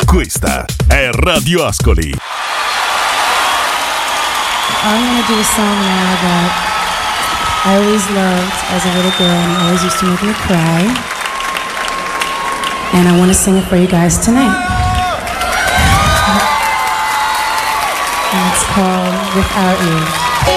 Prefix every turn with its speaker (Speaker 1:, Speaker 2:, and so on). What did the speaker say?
Speaker 1: Questa è Radio Ascoli.
Speaker 2: I'm gonna do a song now that I always loved as a little girl and always used to make me cry. And I want to sing it for you guys tonight. And it's called Without You.